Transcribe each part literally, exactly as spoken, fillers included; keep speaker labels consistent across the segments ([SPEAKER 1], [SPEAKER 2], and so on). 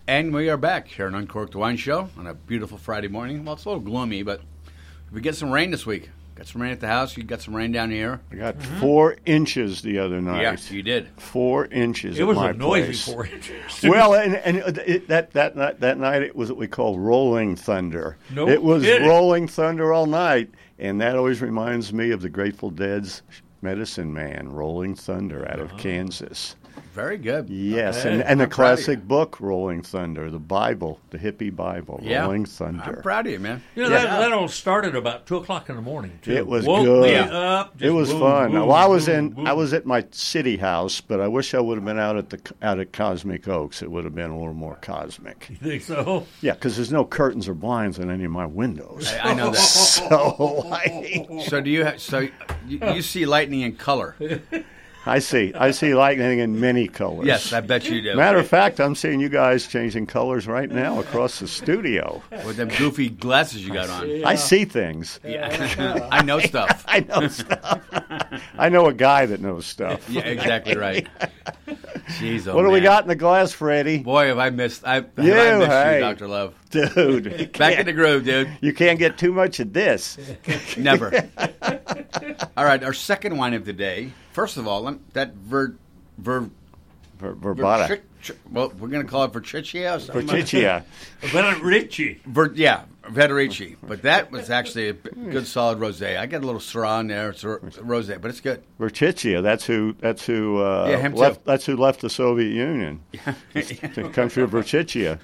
[SPEAKER 1] And we are back here on Uncorked Wine Show on a beautiful Friday morning. Well, it's a little gloomy, but we get some rain this week. Got some rain at the house. You got some rain down here.
[SPEAKER 2] I got mm-hmm. four inches the other night.
[SPEAKER 1] Yes, you did.
[SPEAKER 2] Four inches.
[SPEAKER 3] It
[SPEAKER 2] at
[SPEAKER 3] was
[SPEAKER 2] my
[SPEAKER 3] a noisy
[SPEAKER 2] place.
[SPEAKER 3] four inches.
[SPEAKER 2] Well, and, and it, that that night, that night it was what we call rolling thunder.
[SPEAKER 3] No
[SPEAKER 2] it was
[SPEAKER 3] kidding.
[SPEAKER 2] rolling thunder all night, and that always reminds me of the Grateful Dead's "Medicine Man," "Rolling Thunder" out of uh-huh. Kansas.
[SPEAKER 1] Very good.
[SPEAKER 2] Yes,
[SPEAKER 1] okay.
[SPEAKER 2] and, and the
[SPEAKER 1] I'm proud of
[SPEAKER 2] classic
[SPEAKER 1] you.
[SPEAKER 2] book, Rolling Thunder, the Bible, the hippie Bible,
[SPEAKER 1] Yeah.
[SPEAKER 2] Rolling Thunder.
[SPEAKER 1] I'm proud of you, man.
[SPEAKER 3] You know,
[SPEAKER 2] Yeah.
[SPEAKER 3] that, that all started about two o'clock in the morning, too.
[SPEAKER 2] It was
[SPEAKER 3] Woke
[SPEAKER 2] good.
[SPEAKER 3] me
[SPEAKER 1] Yeah.
[SPEAKER 3] up,
[SPEAKER 2] It was
[SPEAKER 3] boom,
[SPEAKER 2] fun.
[SPEAKER 3] boom,
[SPEAKER 2] well, I was
[SPEAKER 3] boom,
[SPEAKER 2] in.
[SPEAKER 3] boom.
[SPEAKER 2] I was at my city house, but I wish I would have been out at the out at Cosmic Oaks. It would have been a little more cosmic.
[SPEAKER 3] You think so?
[SPEAKER 2] Yeah, because there's no curtains or blinds on any of my windows.
[SPEAKER 1] I, I know that.
[SPEAKER 2] So, I,
[SPEAKER 1] So do you? Have, so you, you see lightning in color?
[SPEAKER 2] I see. I see lightning in many colors.
[SPEAKER 1] Yes, I bet you do.
[SPEAKER 2] Matter of fact, I'm seeing you guys changing colors right now across the studio.
[SPEAKER 1] With them goofy glasses you got on.
[SPEAKER 2] I see things.
[SPEAKER 1] Yeah. I know stuff.
[SPEAKER 2] I know stuff. I know a guy that knows stuff.
[SPEAKER 1] Yeah, exactly right. Jeez, oh
[SPEAKER 2] What do we
[SPEAKER 1] man.
[SPEAKER 2] got in the glass, Freddie?
[SPEAKER 1] Boy, have I missed. I, have
[SPEAKER 2] You,
[SPEAKER 1] I missed
[SPEAKER 2] hey.
[SPEAKER 1] you, Doctor Love.
[SPEAKER 2] Dude. you
[SPEAKER 1] Back
[SPEAKER 2] can't-
[SPEAKER 1] in the groove, dude.
[SPEAKER 2] You can't get too much of this.
[SPEAKER 1] Never. All right, our second wine of the day. First of all, lem- that ver, ver,
[SPEAKER 2] Ver- Verbata.
[SPEAKER 1] ver- ch- well, we're going to call it Verchicchia or something.
[SPEAKER 2] Verticia.
[SPEAKER 3] But Richie.
[SPEAKER 1] Ver, yeah, Vederici. But that was actually a b- good, solid rosé. I got a little Syrah in there. It's a ro- rosé, but it's good.
[SPEAKER 2] Verticia. That's who. That's who. Uh,
[SPEAKER 1] Yeah, him too.
[SPEAKER 2] left. That's who left the Soviet Union. The country of Verticia.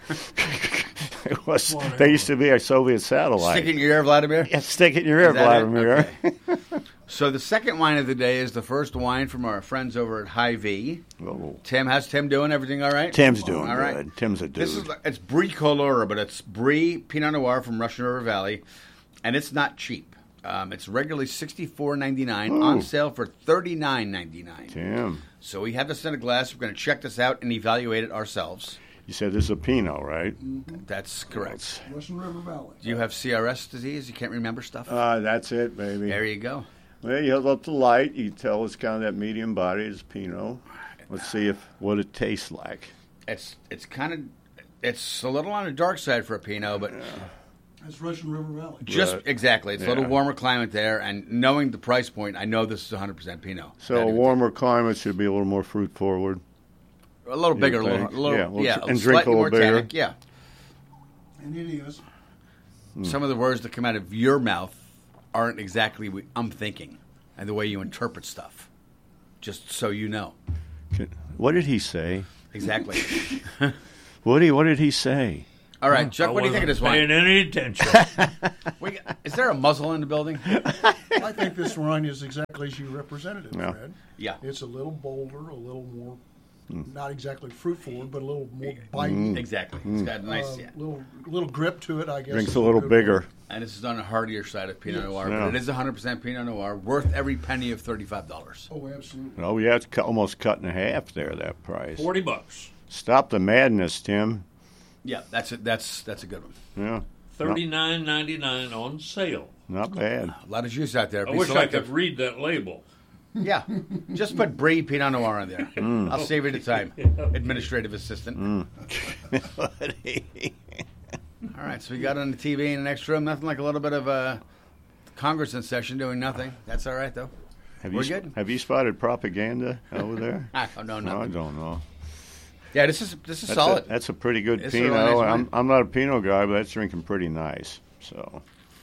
[SPEAKER 2] It was. They used to be a Soviet satellite.
[SPEAKER 1] Stick it in your ear, Vladimir.
[SPEAKER 2] Yeah, stick it in your ear,
[SPEAKER 1] Is that it?
[SPEAKER 2] Vladimir.
[SPEAKER 1] Okay. So the second wine of the day is the first wine from our friends over at Hy-Vee.
[SPEAKER 2] Oh.
[SPEAKER 1] Tim, how's Tim doing? Everything all right?
[SPEAKER 2] Tim's doing
[SPEAKER 1] all right.
[SPEAKER 2] good. Tim's a dude.
[SPEAKER 1] This is it's Brie Colora, but it's Brie Pinot Noir from Russian River Valley, and it's not cheap. Um, it's regularly sixty-four ninety-nine,
[SPEAKER 2] Ooh.
[SPEAKER 1] on sale for thirty-nine ninety-nine.
[SPEAKER 2] Tim.
[SPEAKER 1] So we have this in a glass. We're going to check this out and evaluate it ourselves.
[SPEAKER 2] You said this is a Pinot, right?
[SPEAKER 1] That's correct.
[SPEAKER 4] Russian River Valley.
[SPEAKER 1] Do you have C R S disease? You can't remember stuff?
[SPEAKER 2] Uh, that's it, baby.
[SPEAKER 1] There you go.
[SPEAKER 2] Well, you hold up the light. You can tell it's kind of that medium body. It's Pinot. Let's see if what it tastes like.
[SPEAKER 1] It's it's kind of it's a little on the dark side for a Pinot, but
[SPEAKER 4] That's Russian River Valley.
[SPEAKER 1] just
[SPEAKER 2] Right.
[SPEAKER 1] exactly. It's a little
[SPEAKER 2] Yeah.
[SPEAKER 1] warmer climate there, and knowing the price point, I know this is one hundred percent Pinot.
[SPEAKER 2] So a warmer climate should be a little more fruit forward.
[SPEAKER 1] A little bigger, a
[SPEAKER 2] think?
[SPEAKER 1] little, a little,
[SPEAKER 2] Yeah,
[SPEAKER 1] yeah,
[SPEAKER 2] well,
[SPEAKER 1] yeah
[SPEAKER 2] and drink
[SPEAKER 1] slightly
[SPEAKER 2] a little
[SPEAKER 1] more
[SPEAKER 2] bigger.
[SPEAKER 1] tannic, yeah.
[SPEAKER 4] And it is.
[SPEAKER 1] Some of the words that come out of your mouth aren't exactly what I'm thinking, and the way you interpret stuff. Just so you know,
[SPEAKER 2] What did he say?
[SPEAKER 1] exactly.
[SPEAKER 2] What did he, what did he say?
[SPEAKER 1] All right, Chuck, what do you think of this
[SPEAKER 3] Paying
[SPEAKER 1] wine?
[SPEAKER 3] any attention.
[SPEAKER 1] We got- is there a muzzle in the building?
[SPEAKER 4] I think this wine is exactly as you represented it,
[SPEAKER 2] Yeah.
[SPEAKER 4] Fred.
[SPEAKER 1] Yeah,
[SPEAKER 4] It's a little bolder, a little more,
[SPEAKER 2] Mm.
[SPEAKER 4] not exactly fruit forward, but a little more biting.
[SPEAKER 1] exactly. It's got a nice,
[SPEAKER 4] Uh,
[SPEAKER 1] yeah.
[SPEAKER 4] little little grip to it, I guess.
[SPEAKER 2] Drinks
[SPEAKER 4] is
[SPEAKER 2] a little
[SPEAKER 4] good
[SPEAKER 2] bigger.
[SPEAKER 4] word.
[SPEAKER 1] And this is on the hardier side of Pinot
[SPEAKER 4] Yes.
[SPEAKER 1] Noir,
[SPEAKER 2] Yeah.
[SPEAKER 1] but it is one hundred percent Pinot Noir, worth every penny of thirty-five dollars.
[SPEAKER 4] Oh, absolutely.
[SPEAKER 2] Oh, yeah, it's cu- almost cut in half there, that price.
[SPEAKER 3] Forty bucks.
[SPEAKER 2] Stop the madness, Tim.
[SPEAKER 1] Yeah, that's a, that's that's a good one.
[SPEAKER 2] Yeah,
[SPEAKER 3] Thirty-nine ninety-nine on sale.
[SPEAKER 2] not bad.
[SPEAKER 1] A lot of juice out there.
[SPEAKER 3] I
[SPEAKER 1] Be
[SPEAKER 3] wish I
[SPEAKER 1] selective.
[SPEAKER 3] could read that label.
[SPEAKER 1] Yeah, just put Brie Pinot Noir on there.
[SPEAKER 2] Mm.
[SPEAKER 1] I'll save you the time. Administrative assistant. All right, so we got on the T V in the next room. Nothing like a little bit of uh, Congress in session doing nothing. That's all right, though.
[SPEAKER 2] Have
[SPEAKER 1] We're
[SPEAKER 2] you,
[SPEAKER 1] good.
[SPEAKER 2] Have you spotted propaganda over there?
[SPEAKER 1] I don't know
[SPEAKER 2] No, I
[SPEAKER 1] nothing.
[SPEAKER 2] don't know.
[SPEAKER 1] Yeah, this is this is
[SPEAKER 2] That's
[SPEAKER 1] solid.
[SPEAKER 2] A, that's a pretty good
[SPEAKER 1] It's a
[SPEAKER 2] Pinot.
[SPEAKER 1] really nice wine.
[SPEAKER 2] I'm, I'm not a Pinot guy, but that's drinking pretty nice. So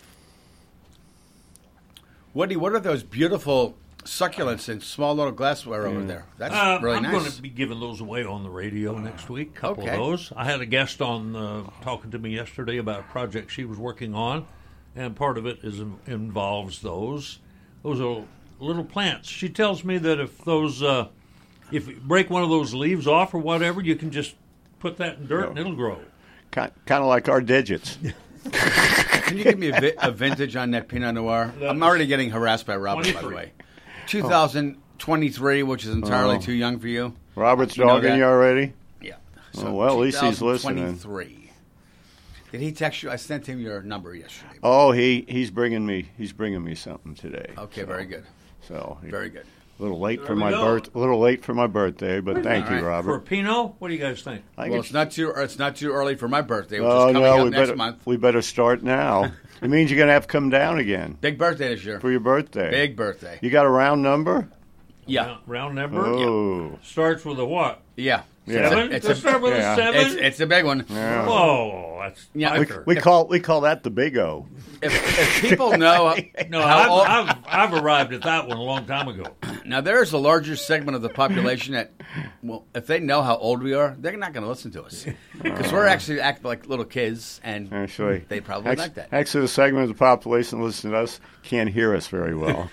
[SPEAKER 1] Woody, what are those beautiful succulents in small little glassware over there? That's
[SPEAKER 3] Uh,
[SPEAKER 1] really
[SPEAKER 3] I'm
[SPEAKER 1] nice.
[SPEAKER 3] going to be giving those away on the radio next week. A couple
[SPEAKER 1] okay.
[SPEAKER 3] of those. I had a guest on uh, talking to me yesterday about a project she was working on, and part of it is involves those. Those are little plants. She tells me that if those, uh, if you break one of those leaves off or whatever, you can just put that in dirt and it'll grow.
[SPEAKER 2] kind of like our digits.
[SPEAKER 1] Can you give me a, vi- a vintage on that Pinot Noir?
[SPEAKER 3] That
[SPEAKER 1] I'm
[SPEAKER 3] was
[SPEAKER 1] already getting harassed by Robert, by the
[SPEAKER 3] twenty-three.
[SPEAKER 1] way. two thousand twenty-three, which is entirely
[SPEAKER 2] Oh.
[SPEAKER 1] too young for you.
[SPEAKER 2] Robert's
[SPEAKER 1] You know
[SPEAKER 2] dogging
[SPEAKER 1] that?
[SPEAKER 2] you already?
[SPEAKER 1] Yeah.
[SPEAKER 2] Oh, well, at least he's listening.
[SPEAKER 1] twenty twenty-three. Did he text you? I sent him your number yesterday.
[SPEAKER 2] Oh, he, he's bringing me he's bringing me something today.
[SPEAKER 1] Okay,
[SPEAKER 2] So-
[SPEAKER 1] very good.
[SPEAKER 2] So
[SPEAKER 1] Very good.
[SPEAKER 2] A little late
[SPEAKER 3] There
[SPEAKER 2] for
[SPEAKER 3] we
[SPEAKER 2] my
[SPEAKER 3] go.
[SPEAKER 2] birth. A little late for my birthday, but thank
[SPEAKER 1] All
[SPEAKER 2] you,
[SPEAKER 1] right.
[SPEAKER 2] Robert.
[SPEAKER 3] For a Pinot, what do you guys think?
[SPEAKER 2] I
[SPEAKER 1] Well,
[SPEAKER 2] think
[SPEAKER 1] it's not too it's not too early for my birthday, which
[SPEAKER 2] Oh
[SPEAKER 1] is coming
[SPEAKER 2] no,
[SPEAKER 1] up
[SPEAKER 2] we
[SPEAKER 1] next
[SPEAKER 2] better
[SPEAKER 1] month.
[SPEAKER 2] we better start now. It means you're gonna have to come down again
[SPEAKER 1] Big birthday this year.
[SPEAKER 2] for your birthday.
[SPEAKER 1] Big birthday.
[SPEAKER 2] You got a round number?
[SPEAKER 1] Yeah,
[SPEAKER 3] Round, round number
[SPEAKER 2] Oh,
[SPEAKER 3] starts with a what?
[SPEAKER 1] yeah.
[SPEAKER 2] Yeah.
[SPEAKER 3] Seven?
[SPEAKER 1] It's
[SPEAKER 3] Let's
[SPEAKER 1] a-
[SPEAKER 3] start with
[SPEAKER 2] yeah.
[SPEAKER 3] a seven.
[SPEAKER 1] It's it's a big one.
[SPEAKER 2] yeah.
[SPEAKER 3] Whoa, that's
[SPEAKER 1] Yeah,
[SPEAKER 2] We,
[SPEAKER 3] biker.
[SPEAKER 2] we call we call that the Big O.
[SPEAKER 1] If, if people know,
[SPEAKER 3] no,
[SPEAKER 1] how
[SPEAKER 3] I've,
[SPEAKER 1] old-
[SPEAKER 3] I've, I've arrived at that one a long time ago.
[SPEAKER 1] now there's a larger segment of the population that, well, if they know how old we are, they're not going to listen to us because we're actually acting like little kids, and
[SPEAKER 2] Actually,
[SPEAKER 1] they probably
[SPEAKER 2] act-
[SPEAKER 1] like that.
[SPEAKER 2] Actually, the segment of the population that listens to us can't hear us very well.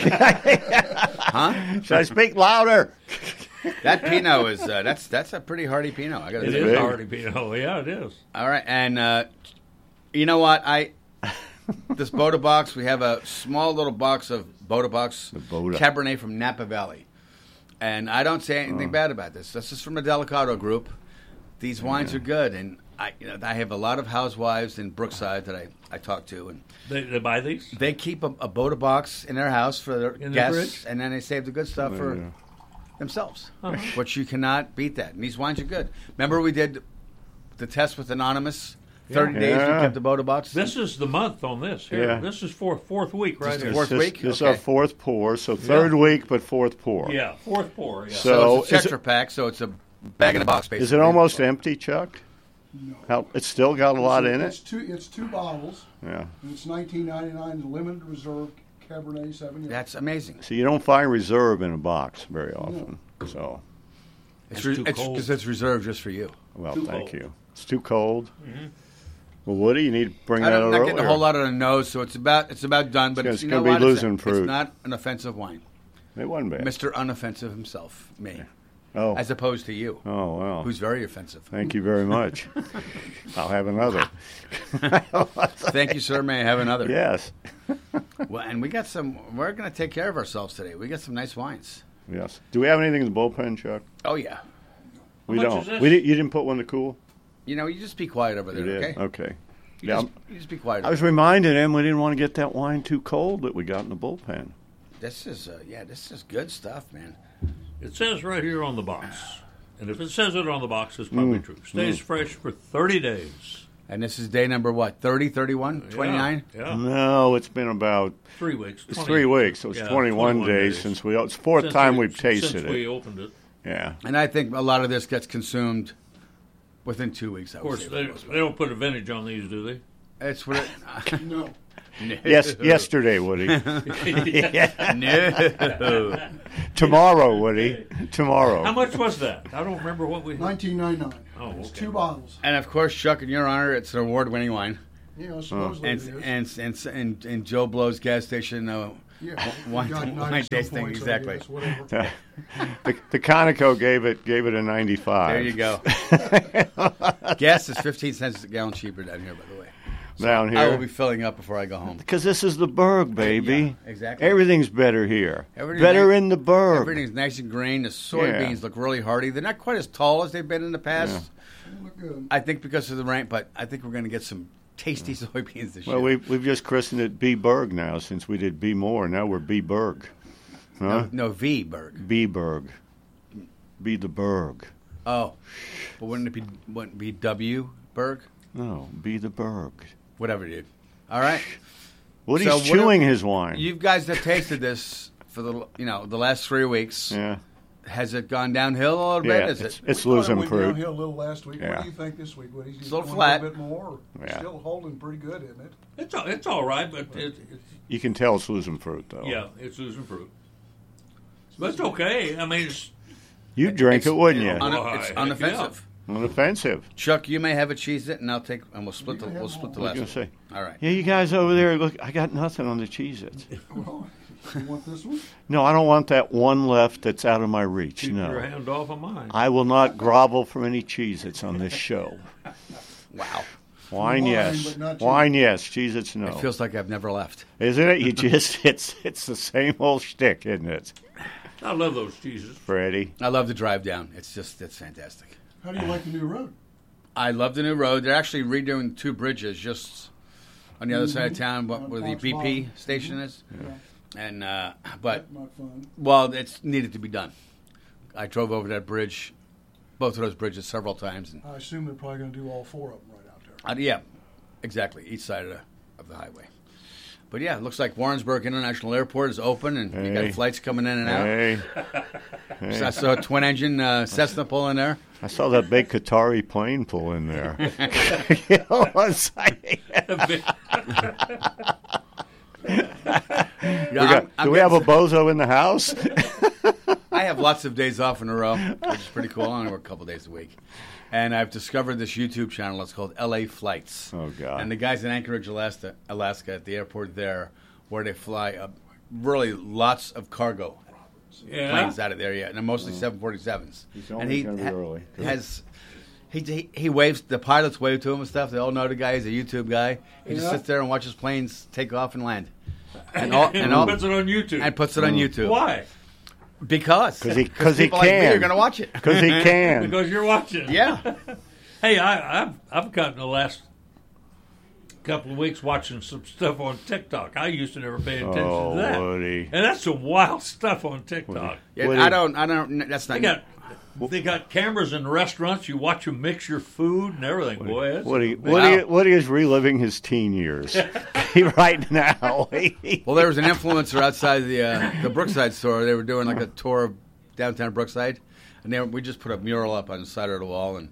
[SPEAKER 1] Huh?
[SPEAKER 2] Should I speak louder?
[SPEAKER 1] That Pinot is uh, that's that's a pretty hardy Pinot. I got to
[SPEAKER 3] It
[SPEAKER 1] say.
[SPEAKER 3] is
[SPEAKER 2] big.
[SPEAKER 3] already Pinot. Yeah, it is.
[SPEAKER 1] All right, and uh, you know what? I this Boda box. We have a small little box of Boda box
[SPEAKER 2] The Boda.
[SPEAKER 1] Cabernet from Napa Valley, and I don't say anything bad about this. This is from the Delicato Group. These wines are good, and I you know, I have a lot of housewives in Brookside that I, I talk to, and
[SPEAKER 3] They, they buy these?
[SPEAKER 1] they keep a, a Boda box in their house for their
[SPEAKER 3] In the
[SPEAKER 1] guests,
[SPEAKER 3] fridge?
[SPEAKER 1] and then they save the good stuff for
[SPEAKER 2] Yeah.
[SPEAKER 1] themselves.
[SPEAKER 3] Uh-huh.
[SPEAKER 1] But you cannot beat that. And these wines are good. Remember we did the test with Anonymous? thirty days we
[SPEAKER 2] Yeah.
[SPEAKER 1] kept the Boda box?
[SPEAKER 3] This is the month on this. Here,
[SPEAKER 2] Yeah.
[SPEAKER 3] this is fourth fourth week right
[SPEAKER 1] Just the
[SPEAKER 3] here.
[SPEAKER 1] fourth
[SPEAKER 2] this,
[SPEAKER 1] week?
[SPEAKER 2] This is
[SPEAKER 1] Okay.
[SPEAKER 2] our fourth pour, so third
[SPEAKER 3] Yeah.
[SPEAKER 2] week, but fourth pour.
[SPEAKER 3] Yeah, fourth pour. Yeah.
[SPEAKER 2] So-
[SPEAKER 1] So it's a
[SPEAKER 2] is it-
[SPEAKER 1] Tetra Pak, so it's a bag in a box, basically.
[SPEAKER 2] Is it almost empty, Chuck?
[SPEAKER 4] No.
[SPEAKER 2] How, it's still got a lot in
[SPEAKER 4] It's
[SPEAKER 2] it?
[SPEAKER 4] two. It's two bottles.
[SPEAKER 2] Yeah.
[SPEAKER 4] And it's nineteen ninety-nine limited reserve Cabernet Sauvignon.
[SPEAKER 1] That's amazing.
[SPEAKER 2] So you don't find reserve in a box very often. So,
[SPEAKER 1] It's,
[SPEAKER 3] It's
[SPEAKER 1] re-
[SPEAKER 3] too
[SPEAKER 1] it's
[SPEAKER 3] cold.
[SPEAKER 1] because it's reserved just for you.
[SPEAKER 2] well,
[SPEAKER 3] Too
[SPEAKER 2] thank
[SPEAKER 3] cold.
[SPEAKER 2] you. It's too cold. Well, Woody, you need to bring
[SPEAKER 1] I
[SPEAKER 2] that
[SPEAKER 1] don't,
[SPEAKER 2] out
[SPEAKER 1] not
[SPEAKER 2] earlier.
[SPEAKER 1] getting a whole lot of the nose, so it's about it's about done. But
[SPEAKER 2] It's
[SPEAKER 1] it's, you
[SPEAKER 2] gonna
[SPEAKER 1] know
[SPEAKER 2] be
[SPEAKER 1] what?
[SPEAKER 2] losing
[SPEAKER 1] it's, a-
[SPEAKER 2] fruit.
[SPEAKER 1] it's not an offensive wine.
[SPEAKER 2] It wasn't bad.
[SPEAKER 1] Mister Unoffensive himself, me,
[SPEAKER 2] Oh,
[SPEAKER 1] as opposed to you,
[SPEAKER 2] oh well.
[SPEAKER 1] who's very offensive.
[SPEAKER 2] Thank you very much. I'll have another.
[SPEAKER 1] Thank you, sir. May I have another?
[SPEAKER 2] Yes.
[SPEAKER 1] Well, and we got some. We're going to take care of ourselves today. We got some nice wines.
[SPEAKER 2] Yes. Do we have anything in the bullpen, Chuck?
[SPEAKER 1] Oh yeah.
[SPEAKER 2] We
[SPEAKER 3] much
[SPEAKER 2] don't.
[SPEAKER 3] is this?
[SPEAKER 2] We did, you didn't put one to cool?
[SPEAKER 1] You know, you just be quiet over there,
[SPEAKER 2] You did.
[SPEAKER 1] okay?
[SPEAKER 2] Okay.
[SPEAKER 1] You,
[SPEAKER 2] Yeah,
[SPEAKER 1] just,
[SPEAKER 2] I'm-
[SPEAKER 1] you just be quiet.
[SPEAKER 2] I was reminding him we didn't want to get that wine too cold that we got in the bullpen.
[SPEAKER 1] This is uh, yeah, this is good stuff, man.
[SPEAKER 3] It says right here on the box. And if it says it on the box, it's probably
[SPEAKER 2] Mm.
[SPEAKER 3] true. Stays fresh for thirty days.
[SPEAKER 1] And this is day number what? thirty, thirty-one, twenty-nine?
[SPEAKER 3] Yeah. yeah.
[SPEAKER 2] No, it's been about
[SPEAKER 3] Three weeks.
[SPEAKER 2] it's
[SPEAKER 3] twenty
[SPEAKER 2] three weeks. So it's
[SPEAKER 3] yeah,
[SPEAKER 2] twenty-one, days, since we. It's the fourth
[SPEAKER 3] Since
[SPEAKER 2] time
[SPEAKER 3] we-
[SPEAKER 2] we've tasted
[SPEAKER 3] since
[SPEAKER 2] it.
[SPEAKER 3] we opened it.
[SPEAKER 2] Yeah.
[SPEAKER 1] And I think a lot of this gets consumed within two weeks. I
[SPEAKER 3] Of
[SPEAKER 1] would
[SPEAKER 3] course,
[SPEAKER 1] say, for
[SPEAKER 3] they,
[SPEAKER 1] the most part.
[SPEAKER 3] they don't put a vintage on these, do they?
[SPEAKER 1] It's what it.
[SPEAKER 4] No.
[SPEAKER 2] Yes. Yesterday, Woody.
[SPEAKER 1] No.
[SPEAKER 2] Tomorrow, Woody. Tomorrow.
[SPEAKER 3] How much was that? I don't remember what we.
[SPEAKER 4] nineteen ninety-nine.
[SPEAKER 3] Oh,
[SPEAKER 4] It's
[SPEAKER 3] okay.
[SPEAKER 4] two bottles.
[SPEAKER 1] And of course, Chuck, in your honor, it's an award-winning wine.
[SPEAKER 4] You know, supposedly
[SPEAKER 1] And
[SPEAKER 4] it is.
[SPEAKER 1] and and and, and Joe Blow's gas station uh,
[SPEAKER 4] yeah.
[SPEAKER 1] wine,
[SPEAKER 4] Got
[SPEAKER 1] wine
[SPEAKER 4] ninety some
[SPEAKER 1] tasting
[SPEAKER 4] points, I
[SPEAKER 1] exactly.
[SPEAKER 4] guess, whatever.
[SPEAKER 2] the, the Conoco gave it gave it a ninety-five.
[SPEAKER 1] There you go. Gas is fifteen cents a gallon cheaper down here, by the way.
[SPEAKER 2] Down
[SPEAKER 1] I will
[SPEAKER 2] here.
[SPEAKER 1] be filling up before I go home.
[SPEAKER 2] Because this is the Berg, baby.
[SPEAKER 1] Yeah, exactly.
[SPEAKER 2] Everything's better here.
[SPEAKER 1] Everything's
[SPEAKER 2] better
[SPEAKER 1] nice-
[SPEAKER 2] in the Berg.
[SPEAKER 1] Everything's nice and green. The soybeans look really hardy. They're not quite as tall as they've been in the past.
[SPEAKER 4] Look good.
[SPEAKER 1] I think because of the rain, but I think we're going to get some tasty soybeans this
[SPEAKER 2] Well,
[SPEAKER 1] year.
[SPEAKER 2] we've, we've just christened it B. Berg now since we did B. Moore. Now we're B. Berg. Huh?
[SPEAKER 1] no, no, V Berg.
[SPEAKER 2] B. Berg. Be the Berg.
[SPEAKER 1] Oh, but wouldn't it be wouldn't it be W Berg?
[SPEAKER 2] No, be the Berg.
[SPEAKER 1] Whatever, dude. All right.
[SPEAKER 2] Woody's
[SPEAKER 1] So what
[SPEAKER 2] chewing
[SPEAKER 1] if-
[SPEAKER 2] his wine.
[SPEAKER 1] You guys have tasted this for the you know the last three weeks.
[SPEAKER 2] yeah.
[SPEAKER 1] Has it gone downhill a little
[SPEAKER 2] Yeah,
[SPEAKER 1] bit? Is
[SPEAKER 2] it's,
[SPEAKER 1] it?
[SPEAKER 2] it's
[SPEAKER 4] We thought it
[SPEAKER 2] losing
[SPEAKER 4] went
[SPEAKER 2] fruit.
[SPEAKER 4] downhill a little last week.
[SPEAKER 2] Yeah.
[SPEAKER 4] What do you think this week? What, he's
[SPEAKER 1] It's a little
[SPEAKER 4] going
[SPEAKER 1] flat.
[SPEAKER 4] A little bit more.
[SPEAKER 2] Yeah.
[SPEAKER 4] Still holding pretty good, isn't it?
[SPEAKER 3] It's all, it's all right, but it, it's,
[SPEAKER 2] You can tell it's losing fruit, though.
[SPEAKER 3] yeah, it's losing fruit. But it's okay. I mean, it's
[SPEAKER 2] You'd drink
[SPEAKER 1] It's-
[SPEAKER 2] it, wouldn't you?
[SPEAKER 1] Un-
[SPEAKER 3] Why,
[SPEAKER 1] it's
[SPEAKER 3] heck
[SPEAKER 1] unoffensive.
[SPEAKER 2] Unoffensive.
[SPEAKER 1] Chuck, you may have a cheese it, and I'll take and we'll split
[SPEAKER 4] You
[SPEAKER 1] the
[SPEAKER 4] can have
[SPEAKER 1] we'll split the
[SPEAKER 4] more.
[SPEAKER 2] What
[SPEAKER 1] last
[SPEAKER 2] was I
[SPEAKER 1] one.
[SPEAKER 2] going to say?
[SPEAKER 1] All right.
[SPEAKER 2] Yeah, you guys over there, look, I got nothing on the Cheez-Its.
[SPEAKER 4] Well, you want this one?
[SPEAKER 2] No, I don't want that one left that's out of my reach.
[SPEAKER 3] keep your
[SPEAKER 2] No.
[SPEAKER 3] hand off of mine.
[SPEAKER 2] I will not grovel for any Cheez-Its on this show.
[SPEAKER 1] Wow.
[SPEAKER 2] Wine,
[SPEAKER 4] Wine,
[SPEAKER 2] yes.
[SPEAKER 4] but not
[SPEAKER 2] Wine, yes. Cheez-Its, no.
[SPEAKER 1] It feels like I've never left.
[SPEAKER 2] Isn't it? You just, it's it's the same old shtick, isn't it,
[SPEAKER 3] I love those cheeses.
[SPEAKER 2] Freddie?
[SPEAKER 1] I love the drive down. It's just it's fantastic.
[SPEAKER 4] How do you like the new road?
[SPEAKER 1] I love the new road. They're actually redoing two bridges just on the other side of town, what,
[SPEAKER 4] On
[SPEAKER 1] where the
[SPEAKER 4] Fox
[SPEAKER 1] B P
[SPEAKER 4] Bottom.
[SPEAKER 1] station is. and uh, but
[SPEAKER 4] Not fun.
[SPEAKER 1] well, it's needed to be done. I drove over that bridge, both of those bridges, several times. And,
[SPEAKER 4] I assume they're probably going to do all four of them right out there.
[SPEAKER 1] uh, yeah, exactly, each side of the, of the highway. But yeah, it looks like Warrensburg International Airport is open, and you
[SPEAKER 2] Hey.
[SPEAKER 1] got flights coming in and out.
[SPEAKER 2] Hey,
[SPEAKER 1] So I saw a twin-engine uh, Cessna pull in there.
[SPEAKER 2] I saw that big Qatari plane pull in there. You know what I'm saying?
[SPEAKER 1] Yeah,
[SPEAKER 2] We got-
[SPEAKER 1] I'm- I'm
[SPEAKER 2] do we have a
[SPEAKER 1] getting-
[SPEAKER 2] bozo in the house?
[SPEAKER 1] I have lots of days off in a row, which is pretty cool. I only work a couple days a week. And I've discovered this YouTube channel. It's called L A Flights.
[SPEAKER 2] Oh, God.
[SPEAKER 1] And the guys in Anchorage, Alaska, Alaska at the airport there, where they fly uh, really lots of cargo
[SPEAKER 3] Yeah.
[SPEAKER 1] planes out of there, yeah. And they're mostly seven forty-sevens.
[SPEAKER 2] He's
[SPEAKER 1] and
[SPEAKER 2] only
[SPEAKER 1] he
[SPEAKER 2] gonna be
[SPEAKER 1] ha-
[SPEAKER 2] early.
[SPEAKER 1] has... He, he he waves, the pilots wave to him and stuff. They all know the guy. He's a YouTube guy. He just
[SPEAKER 4] Yeah.
[SPEAKER 1] sits there and watches planes take off and land. And, all, and, all,
[SPEAKER 3] puts it on YouTube.
[SPEAKER 1] and puts it on YouTube.
[SPEAKER 3] Why?
[SPEAKER 1] Because.
[SPEAKER 2] 'Cause he- 'cause he
[SPEAKER 1] people like me
[SPEAKER 2] can.
[SPEAKER 1] are going to watch it.
[SPEAKER 2] Because he can.
[SPEAKER 3] Because you're watching.
[SPEAKER 1] Yeah.
[SPEAKER 3] Hey, I, I've I've gotten the last couple of weeks watching some stuff on TikTok. I used to never pay attention
[SPEAKER 2] Oh,
[SPEAKER 3] to that,
[SPEAKER 2] Woody.
[SPEAKER 3] and that's some wild stuff on TikTok.
[SPEAKER 1] Yeah,
[SPEAKER 2] What do
[SPEAKER 1] I
[SPEAKER 2] you-
[SPEAKER 1] don't. I don't. That's not.
[SPEAKER 3] They got they got cameras in restaurants. You watch them mix your food and everything. Boy, it's
[SPEAKER 2] Woody,
[SPEAKER 3] big.
[SPEAKER 2] Woody, Woody is reliving his teen years right now.
[SPEAKER 1] Well, there was an influencer outside the uh, the Brookside store. They were doing like a tour of downtown Brookside, and they were, we just put a mural up on the side of the wall. And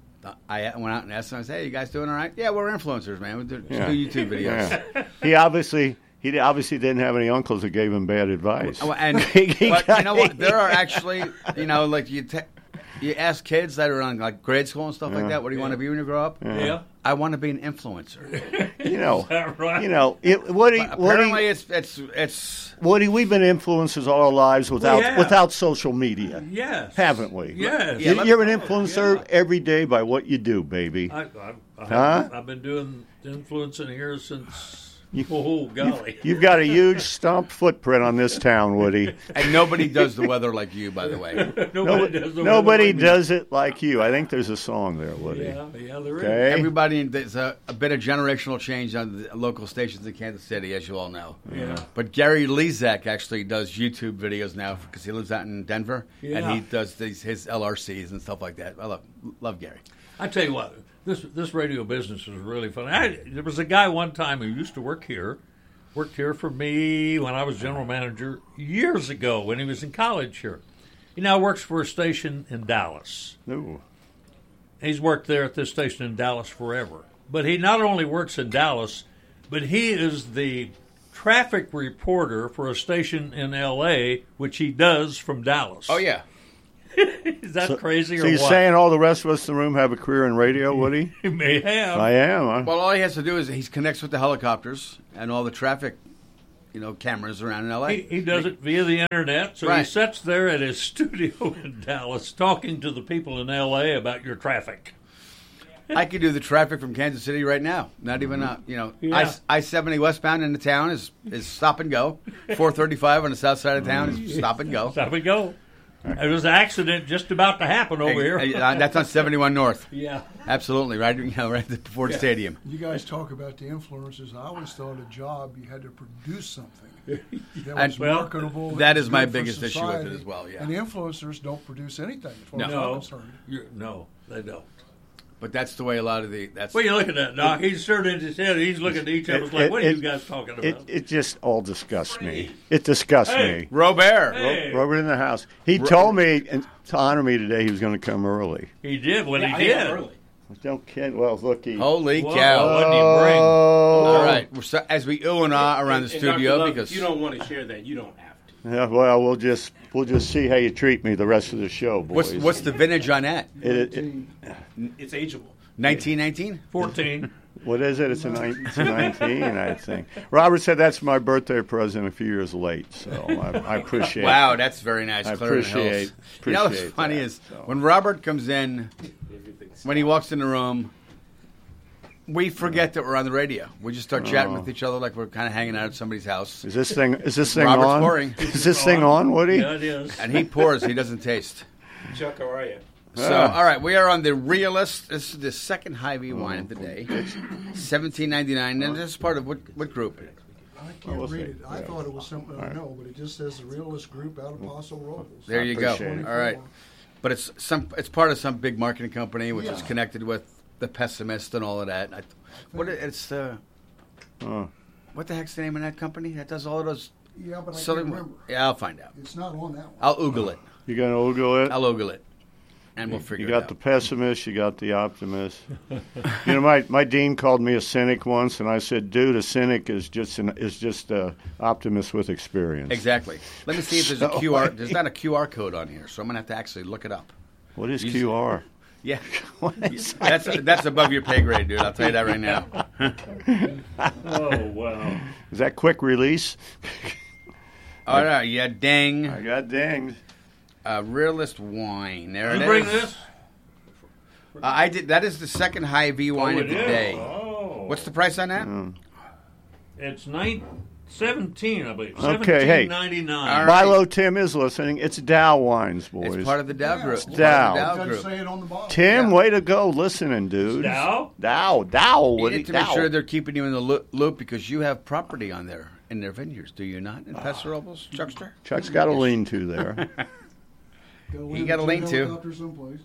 [SPEAKER 1] I went out and asked them. I said, "Hey, you guys doing all right?" Yeah, we're influencers, man. We do, just
[SPEAKER 2] Yeah.
[SPEAKER 1] do YouTube videos.
[SPEAKER 2] Yeah. He obviously he obviously didn't have any uncles that gave him bad advice.
[SPEAKER 1] Oh, and but you know what? There are actually, you know, like you te- you ask kids that are on like grade school and stuff like
[SPEAKER 2] Yeah.
[SPEAKER 1] that. What do you want to be when you grow up?
[SPEAKER 3] Yeah.
[SPEAKER 1] I want to be an influencer.
[SPEAKER 2] You know,
[SPEAKER 3] that right?
[SPEAKER 2] you know, it, Woody,
[SPEAKER 1] Apparently,
[SPEAKER 2] Woody,
[SPEAKER 1] it's it's it's.
[SPEAKER 2] Woody, we've been influencers all our lives without
[SPEAKER 3] have.
[SPEAKER 2] without social media,
[SPEAKER 3] Yes.
[SPEAKER 2] haven't we?
[SPEAKER 3] Yes.
[SPEAKER 1] Yeah,
[SPEAKER 2] You-
[SPEAKER 1] let-
[SPEAKER 2] You're an influencer
[SPEAKER 3] Yeah.
[SPEAKER 2] every day by what you do, baby.
[SPEAKER 3] I, I, I
[SPEAKER 2] Huh?
[SPEAKER 3] I've been doing influencing here since.
[SPEAKER 2] You-
[SPEAKER 3] oh golly!
[SPEAKER 2] You've got a huge stomped footprint on this town, Woody.
[SPEAKER 1] And nobody does the weather like you, by the way.
[SPEAKER 3] Nobody,
[SPEAKER 2] Nobody,
[SPEAKER 3] does the
[SPEAKER 2] nobody
[SPEAKER 3] weather like me.
[SPEAKER 2] does it like you. I think there's a song there, Woody.
[SPEAKER 3] Yeah, yeah, there is.
[SPEAKER 2] Okay.
[SPEAKER 1] Everybody, there's a, a bit of generational change on the local stations in Kansas City, as you all know.
[SPEAKER 3] Yeah.
[SPEAKER 1] But Gary Lezak actually does YouTube videos now because he lives out in Denver,
[SPEAKER 3] Yeah.
[SPEAKER 1] and he does these, his L R Cs and stuff like that. I love love Gary.
[SPEAKER 3] I tell you what, this this radio business is really fun. I, there was a guy one time who used to work here, worked here for me when I was general manager years ago when he was in college here. He now works for a station in Dallas.
[SPEAKER 2] Ooh.
[SPEAKER 3] He's worked there at this station in Dallas forever. But he not only works in Dallas, but he is the traffic reporter for a station in L A, which he does from Dallas.
[SPEAKER 1] Oh yeah,
[SPEAKER 3] Is that crazy
[SPEAKER 2] So
[SPEAKER 3] or
[SPEAKER 2] you're
[SPEAKER 3] what?
[SPEAKER 2] saying all the rest of us in the room have a career in radio, Woody?
[SPEAKER 3] He may have.
[SPEAKER 2] I am. Huh?
[SPEAKER 1] well, all he has to do is he connects with the helicopters and all the traffic, you know, cameras around in L A.
[SPEAKER 3] He, he does it via the internet, so he
[SPEAKER 1] Right.
[SPEAKER 3] sits there at his studio in Dallas talking to the people in L A about your traffic.
[SPEAKER 1] I could do the traffic from Kansas City right now. Not even, uh, you know,
[SPEAKER 3] Yeah.
[SPEAKER 1] I seventy westbound into town is is stop and go. four thirty-five on the south side of town is stop and go.
[SPEAKER 3] Stop and go. There was an accident just about to happen over here.
[SPEAKER 1] Hey, uh, that's on seventy-one North.
[SPEAKER 3] Yeah.
[SPEAKER 1] Absolutely, right, you know, right at the Ford Stadium.
[SPEAKER 4] You guys talk about the influencers. I always thought a job you had to produce something that
[SPEAKER 1] And-
[SPEAKER 4] was
[SPEAKER 1] well,
[SPEAKER 4] marketable.
[SPEAKER 1] that
[SPEAKER 4] was
[SPEAKER 1] is my
[SPEAKER 4] good for
[SPEAKER 1] biggest issue with it
[SPEAKER 4] society.
[SPEAKER 1] as well, yeah.
[SPEAKER 4] And influencers don't produce anything, as far
[SPEAKER 1] No.
[SPEAKER 4] as I'm
[SPEAKER 3] No,
[SPEAKER 4] concerned.
[SPEAKER 3] you're, no, they don't.
[SPEAKER 1] But that's the way a lot of the that's
[SPEAKER 3] What are you looking at, Doc? He's turning his head. He's looking at each of us like,
[SPEAKER 2] It-
[SPEAKER 3] what are
[SPEAKER 2] it-
[SPEAKER 3] you guys talking about?
[SPEAKER 2] It, it just all disgusts me. It disgusts
[SPEAKER 3] Hey.
[SPEAKER 2] me.
[SPEAKER 1] Robert.
[SPEAKER 3] Hey.
[SPEAKER 2] Robert in the house. He told me and to honor me today he was going to come early.
[SPEAKER 3] He did when
[SPEAKER 5] Yeah,
[SPEAKER 3] he
[SPEAKER 5] I
[SPEAKER 3] did.
[SPEAKER 5] am early.
[SPEAKER 2] Don't kid. Well, look, he.
[SPEAKER 1] Holy
[SPEAKER 3] Whoa,
[SPEAKER 1] cow!
[SPEAKER 3] what did he bring?
[SPEAKER 1] All right, we're so, as we ooh and ah around the
[SPEAKER 5] And Doctor
[SPEAKER 1] studio
[SPEAKER 5] Love,
[SPEAKER 1] because
[SPEAKER 5] if you don't want to share that, you don't have to.
[SPEAKER 2] Yeah, well, we'll just we'll just see how you treat me the rest of the show, boys.
[SPEAKER 1] what's what's the vintage on that?
[SPEAKER 2] It- it-
[SPEAKER 5] It's ageable.
[SPEAKER 1] nineteen nineteen.
[SPEAKER 3] fourteen.
[SPEAKER 2] what is it? It's a, nine, it's a nineteen, I think. Robert said that's my birthday present a few years late, so I, I appreciate.
[SPEAKER 1] Wow, that's very nice.
[SPEAKER 2] I
[SPEAKER 1] Claire in the
[SPEAKER 2] appreciate-
[SPEAKER 1] Hills. You know what's
[SPEAKER 2] appreciate
[SPEAKER 1] funny
[SPEAKER 2] that,
[SPEAKER 1] is
[SPEAKER 2] so.
[SPEAKER 1] when Robert comes in,
[SPEAKER 5] Everything's
[SPEAKER 1] when he walks in the room, we forget that we're on the radio. We just start chatting
[SPEAKER 2] Oh.
[SPEAKER 1] with each other like we're kind of hanging out at somebody's house.
[SPEAKER 2] Is this thing is this thing
[SPEAKER 1] Robert's
[SPEAKER 2] on?
[SPEAKER 1] pouring.
[SPEAKER 2] Is this thing on, Woody?
[SPEAKER 3] Yeah, it is.
[SPEAKER 1] And he pours, he doesn't taste.
[SPEAKER 5] Chuck, how are you?
[SPEAKER 1] So,
[SPEAKER 2] Ah.
[SPEAKER 1] all right, we are on the Realist. This is the second Hy-Vee wine of the day, seventeen ninety nine, and this is part of what what group?
[SPEAKER 4] I can't
[SPEAKER 2] we'll
[SPEAKER 4] read
[SPEAKER 2] see.
[SPEAKER 4] it. I
[SPEAKER 2] Yeah.
[SPEAKER 4] thought it was something I
[SPEAKER 2] All right.
[SPEAKER 4] know, but it just says the Realist Group out of Paso Robles.
[SPEAKER 1] There
[SPEAKER 2] I
[SPEAKER 1] you go.
[SPEAKER 2] appreciate it.
[SPEAKER 1] All right. But it's some. It's part of some big marketing company, which is
[SPEAKER 4] Yeah.
[SPEAKER 1] connected with the Pessimist and all of that. I, what it- it's uh,
[SPEAKER 2] Oh.
[SPEAKER 1] what the heck's the name of that company that does all of those?
[SPEAKER 4] Yeah, but I
[SPEAKER 1] Southern-
[SPEAKER 4] can't remember.
[SPEAKER 1] Yeah, I'll find out.
[SPEAKER 4] It's not on that one.
[SPEAKER 1] I'll oogle it.
[SPEAKER 2] You got to Oogle it?
[SPEAKER 1] I'll oogle it, and we'll figure
[SPEAKER 2] You got
[SPEAKER 1] it
[SPEAKER 2] the
[SPEAKER 1] out.
[SPEAKER 2] pessimist, you got the optimist. You know, my, my dean called me a cynic once, and I said, "Dude, a cynic is just an is just a optimist with experience."
[SPEAKER 1] Exactly. Let me see if there's a Q R. There's not a Q R code on here, so I'm gonna have to actually look it up.
[SPEAKER 2] What is
[SPEAKER 1] You-
[SPEAKER 2] Q R?
[SPEAKER 1] Yeah,
[SPEAKER 2] What is
[SPEAKER 1] that's that's above your pay grade, dude. I'll tell you that right now.
[SPEAKER 3] Oh, wow.
[SPEAKER 2] Is that quick release?
[SPEAKER 1] All right, yeah, dang.
[SPEAKER 2] I got dinged.
[SPEAKER 1] Uh, Realist wine. There it
[SPEAKER 3] You
[SPEAKER 1] is.
[SPEAKER 3] bring this?
[SPEAKER 1] Uh, I did. That is the second high V wine
[SPEAKER 3] Oh,
[SPEAKER 1] of
[SPEAKER 3] it
[SPEAKER 1] the
[SPEAKER 3] is?
[SPEAKER 1] day.
[SPEAKER 3] Oh.
[SPEAKER 1] What's the price on that?
[SPEAKER 2] Mm.
[SPEAKER 3] It's nine, seventeen, I believe.
[SPEAKER 2] Okay, hey.
[SPEAKER 3] seventeen ninety-nine.
[SPEAKER 1] All right.
[SPEAKER 2] Milo Tim is listening. It's Dow Wines, boys.
[SPEAKER 1] It's part of the Dow
[SPEAKER 4] Yeah,
[SPEAKER 1] Group.
[SPEAKER 4] it's
[SPEAKER 1] It's
[SPEAKER 2] Dow.
[SPEAKER 1] part
[SPEAKER 4] It
[SPEAKER 1] of the Dow
[SPEAKER 4] doesn't
[SPEAKER 1] Group.
[SPEAKER 4] say it on the bottle.
[SPEAKER 2] Tim,
[SPEAKER 1] Yeah.
[SPEAKER 2] way to go listening, dude.
[SPEAKER 3] Dow?
[SPEAKER 2] Dow. Dow.
[SPEAKER 1] You
[SPEAKER 2] What
[SPEAKER 1] need to
[SPEAKER 2] Dow.
[SPEAKER 1] make sure they're keeping you in the loo- loop because you have property on there in their vineyards, do you not? In Paso Robles, Chuckster?
[SPEAKER 2] Chuck's got a lean to there.
[SPEAKER 4] Gotta
[SPEAKER 1] You
[SPEAKER 4] land
[SPEAKER 1] gotta
[SPEAKER 4] a
[SPEAKER 1] link to.
[SPEAKER 4] helicopter someplace.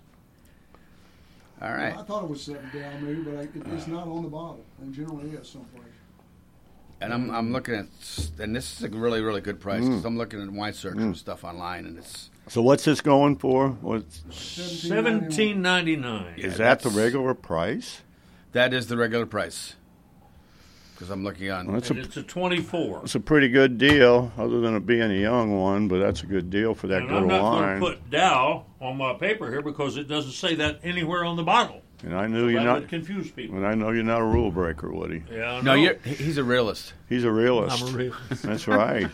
[SPEAKER 1] All right.
[SPEAKER 4] I thought it was setting down maybe, but I, it, it's not on the bottle. It generally is someplace.
[SPEAKER 1] And I'm I'm looking at, and this is a really really good price.
[SPEAKER 2] Mm.
[SPEAKER 1] 'Cause I'm looking at wine search and stuff online, and it's
[SPEAKER 2] So what's this going for? What's,
[SPEAKER 3] seventeen ninety-nine.
[SPEAKER 1] Yeah,
[SPEAKER 2] is that the
[SPEAKER 1] that's-
[SPEAKER 2] regular price?
[SPEAKER 1] that is the regular price. Because I'm looking on.
[SPEAKER 2] Well, that's
[SPEAKER 3] And
[SPEAKER 2] a
[SPEAKER 3] it's a twenty-four.
[SPEAKER 2] It's a pretty good deal, other than it being a young one, but that's a good deal for that
[SPEAKER 3] And
[SPEAKER 2] good
[SPEAKER 3] I'm
[SPEAKER 2] of
[SPEAKER 3] not
[SPEAKER 2] wine.
[SPEAKER 3] going to put Dow on my paper here because it doesn't say that anywhere on the bottle.
[SPEAKER 2] and I knew you're
[SPEAKER 3] That
[SPEAKER 2] not.
[SPEAKER 3] would confuse people.
[SPEAKER 2] And I know you're not a rule breaker, Woody.
[SPEAKER 3] Yeah, I
[SPEAKER 1] No,
[SPEAKER 3] know.
[SPEAKER 1] you're, he- he's a realist.
[SPEAKER 2] He's a realist.
[SPEAKER 3] I'm a real.
[SPEAKER 2] That's right.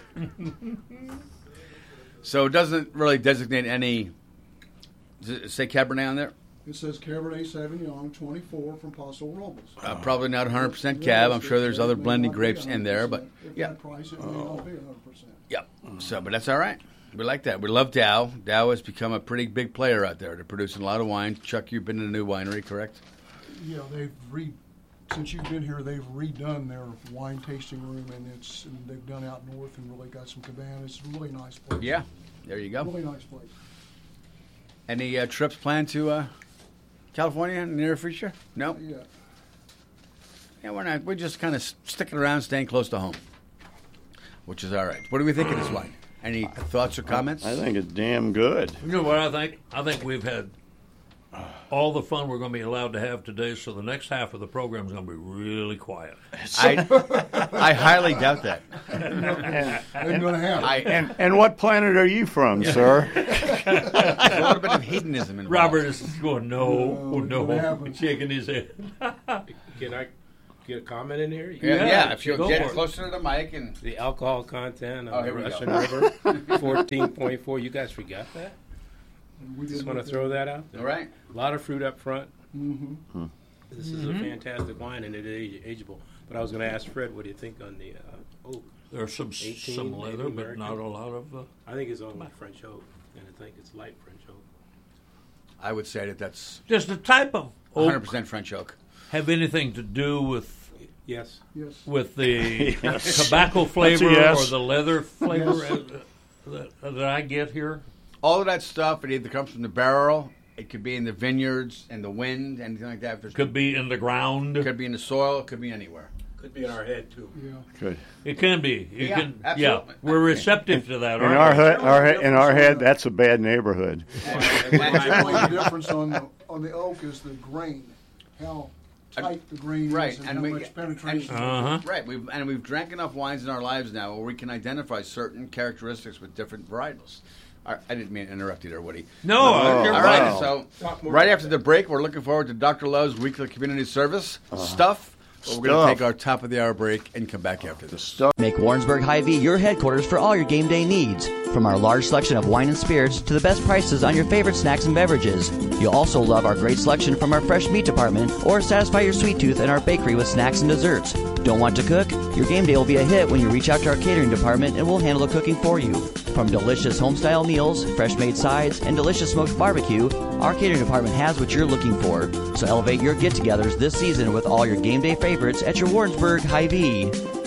[SPEAKER 1] So it doesn't really designate any. Does it say Cabernet on there?
[SPEAKER 4] It says Cabernet Sauvignon twenty-four from Paso Robles.
[SPEAKER 1] Uh, probably not one hundred percent cab. I'm sure there's other blended grapes in there, but
[SPEAKER 4] If
[SPEAKER 1] yeah,
[SPEAKER 4] that price, it may not be one hundred percent.
[SPEAKER 1] yeah. So, but that's all right. We like that. We love Dow. Dow has become a pretty big player out there. They're producing a lot of wine. Chuck, you've been in a new winery, correct?
[SPEAKER 4] Yeah, they've re since you've been here, they've redone their wine tasting room, and it's and they've done out north and really got some cabanas. It's a really nice place.
[SPEAKER 1] Yeah. There you go.
[SPEAKER 4] really nice place.
[SPEAKER 1] Any uh, trips planned to uh, California in the near future? No.
[SPEAKER 4] Yeah,
[SPEAKER 1] Yeah, we're not. We're just kind of sticking around, staying close to home, which is all right. What do we think of this wine? Any thoughts or comments?
[SPEAKER 2] I think it's damn good.
[SPEAKER 3] You know what I think? I think we've had all the fun we're going to be allowed to have today, so the next half of the program is going to be really quiet.
[SPEAKER 1] I, I highly doubt that.
[SPEAKER 4] ain't gonna happen.
[SPEAKER 1] I,
[SPEAKER 2] And and what planet are you from, sir?
[SPEAKER 1] there's a little bit of hedonism involved.
[SPEAKER 3] Robert is going, no,
[SPEAKER 4] No,
[SPEAKER 3] oh,
[SPEAKER 4] it's
[SPEAKER 3] no,
[SPEAKER 4] gonna happen.
[SPEAKER 3] shaking his head.
[SPEAKER 5] Can I get a comment in here?
[SPEAKER 1] Yeah,
[SPEAKER 3] Yeah,
[SPEAKER 1] yeah, if you
[SPEAKER 3] go
[SPEAKER 1] get
[SPEAKER 3] for it.
[SPEAKER 1] closer to the mic and
[SPEAKER 5] The alcohol content
[SPEAKER 1] Oh,
[SPEAKER 5] of
[SPEAKER 1] here
[SPEAKER 5] the
[SPEAKER 1] we go.
[SPEAKER 5] Russian River, fourteen point four. You guys forgot that?
[SPEAKER 4] we
[SPEAKER 5] Just
[SPEAKER 4] did
[SPEAKER 5] want to throw that out there.
[SPEAKER 1] all right.
[SPEAKER 5] A lot of fruit up front.
[SPEAKER 4] Mm-hmm.
[SPEAKER 5] This is a fantastic wine, and it is age- ageable. But I was going to ask Fred, what do you think on the uh, oak?
[SPEAKER 3] There's some
[SPEAKER 5] eighteen,
[SPEAKER 3] some leather,
[SPEAKER 5] maybe
[SPEAKER 3] but
[SPEAKER 5] American.
[SPEAKER 3] not a lot of. Uh,
[SPEAKER 5] I think it's only French oak, and I think it's light French oak.
[SPEAKER 1] I would say that that's
[SPEAKER 3] does the type of
[SPEAKER 1] one hundred
[SPEAKER 3] oak
[SPEAKER 1] percent French oak.
[SPEAKER 3] have anything to do with
[SPEAKER 5] Yes.
[SPEAKER 4] Yes.
[SPEAKER 3] with the
[SPEAKER 2] Yes.
[SPEAKER 3] tobacco flavor
[SPEAKER 2] yes.
[SPEAKER 3] or the leather flavor uh, that, that I get here?
[SPEAKER 1] All of that stuff, it either comes from the barrel, it could be in the vineyards and the wind, anything like that. If there's,
[SPEAKER 3] Could be in the ground.
[SPEAKER 1] it could be in the soil, it could be anywhere.
[SPEAKER 5] Could be in our head, too.
[SPEAKER 4] Yeah.
[SPEAKER 2] Good.
[SPEAKER 3] It can be. You
[SPEAKER 1] Yeah,
[SPEAKER 3] can,
[SPEAKER 1] absolutely.
[SPEAKER 3] Yeah, we're receptive to that.
[SPEAKER 2] In
[SPEAKER 3] aren't
[SPEAKER 2] our
[SPEAKER 3] we?
[SPEAKER 2] head, our he- in our head, that's a bad neighborhood.
[SPEAKER 4] The only difference on the on the oak is the grain, how tight the grain
[SPEAKER 1] Right,
[SPEAKER 4] is, and,
[SPEAKER 1] and
[SPEAKER 4] how
[SPEAKER 1] we-
[SPEAKER 4] much penetration.
[SPEAKER 1] and-
[SPEAKER 3] Uh-huh.
[SPEAKER 1] Right, we've and we've drank enough wines in our lives now where we can identify certain characteristics with different varietals. I, I didn't mean to interrupt you there, Woody.
[SPEAKER 3] No,
[SPEAKER 2] Oh,
[SPEAKER 3] you're
[SPEAKER 1] All
[SPEAKER 3] right.
[SPEAKER 1] right, so
[SPEAKER 5] Talk more
[SPEAKER 1] right
[SPEAKER 5] about
[SPEAKER 1] after the break, we're looking forward to Doctor Love's weekly community service stuff. But we're going
[SPEAKER 2] Stuff.
[SPEAKER 1] to take our top of the hour break and come back after this.
[SPEAKER 2] Stuff.
[SPEAKER 6] Make Warrensburg Hy-Vee your headquarters for all your game day needs. From our large selection of wine and spirits to the best prices on your favorite snacks and beverages. You'll also love our great selection from our fresh meat department or satisfy your sweet tooth in our bakery with snacks and desserts. Don't want to cook? Your game day will be a hit when you reach out to our catering department and we'll handle the cooking for you. From delicious homestyle meals, fresh made sides, and delicious smoked barbecue, our catering department has what you're looking for. So elevate your get-togethers this season with all your game day favorites at your Warrensburg Hy-Vee.